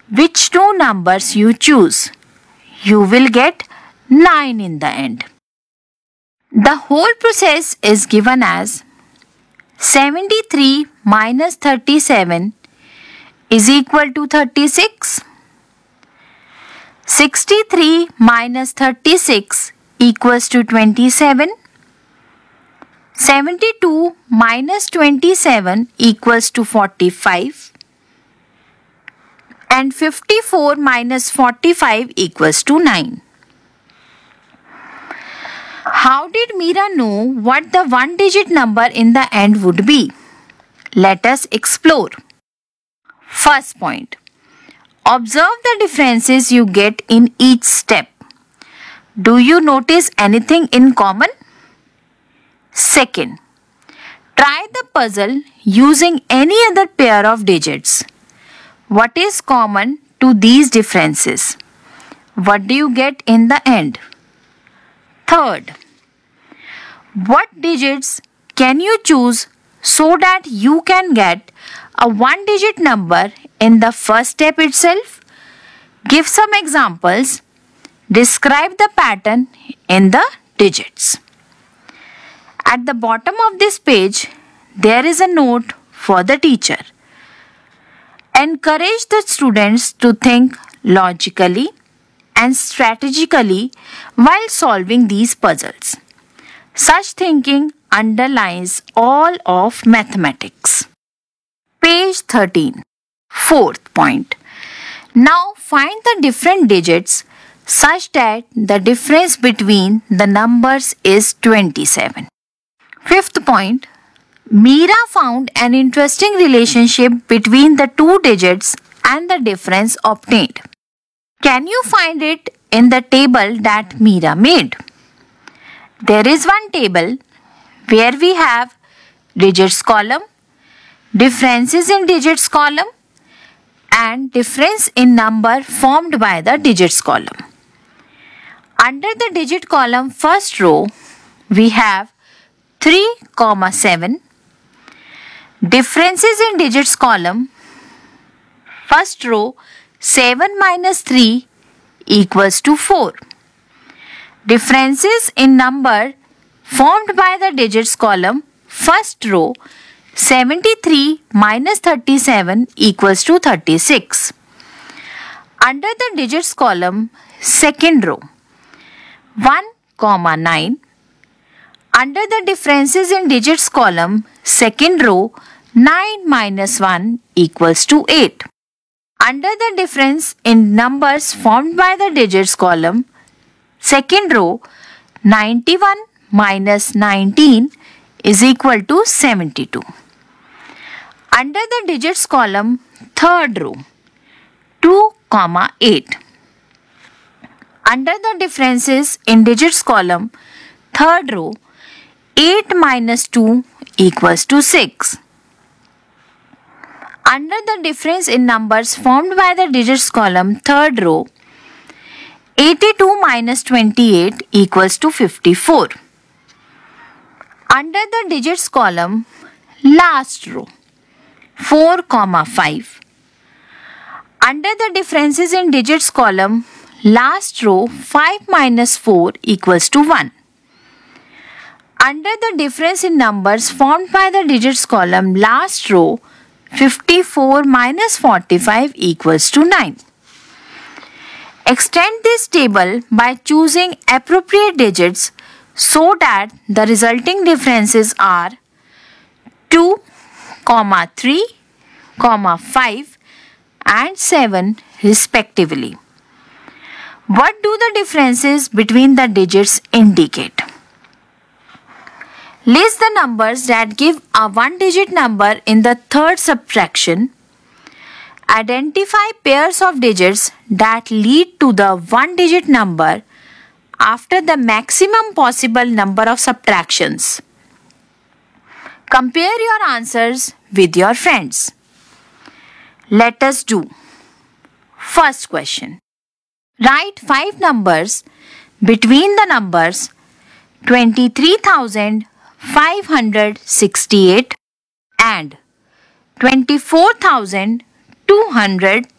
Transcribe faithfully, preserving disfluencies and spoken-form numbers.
which two numbers you choose. You will get nine in the end. The whole process is given as seventy-three minus thirty-seven is equal to thirty-six. sixty-three minus thirty-six equals to twenty-seven. seventy-two minus twenty-seven equals to forty-five. And fifty-four minus forty-five equals to nine. How did Meera know what the one-digit number in the end would be? Let us explore. First point. Observe the differences you get in each step. Do you notice anything in common? Second. Try the puzzle using any other pair of digits. What is common to these differences? What do you get in the end? Third, what digits can you choose so that you can get a one-digit number in the first step itself? Give some examples. Describe the pattern in the digits. At the bottom of this page, there is a note for the teacher. Encourage the students to think logically and strategically while solving these puzzles. Such thinking underlies all of mathematics. Page thirteen. Fourth point. Now find the different digits such that the difference between the numbers is twenty-seven. Fifth point. Meera found an interesting relationship between the two digits and the difference obtained. Can you find it in the table that Meera made? There is one table where we have digits column, differences in digits column, and difference in number formed by the digits column. Under the digit column first row, we have three, seven. Differences in digits column, first row, seven minus three equals to four. Differences in number formed by the digits column, first row, seventy-three minus thirty-seven equals to thirty-six. Under the digits column, second row, one, nine. Under the differences in digits column, second row, nine minus one equals to eight. Under the difference in numbers formed by the digits column, second row, ninety-one minus nineteen is equal to seventy-two. Under the digits column, third row, two, eight. Under the differences in digits column, third row, eight minus two equals to six. Under the difference in numbers formed by the digits column, third row, eighty-two minus twenty-eight equals to fifty-four. Under the digits column, last row, four, five. Under the differences in digits column, last row, five minus four equals to one. Under the difference in numbers formed by the digits column, last row, fifty-four minus forty-five equals to nine. Extend this table by choosing appropriate digits so that the resulting differences are two, three, five and seven respectively. What do the differences between the digits indicate? List the numbers that give a one-digit number in the third subtraction. Identify pairs of digits that lead to the one-digit number after the maximum possible number of subtractions. Compare your answers with your friends. Let us do. First question. Write five numbers between the numbers twenty-three thousand five hundred sixty-eight and twenty-four thousand two hundred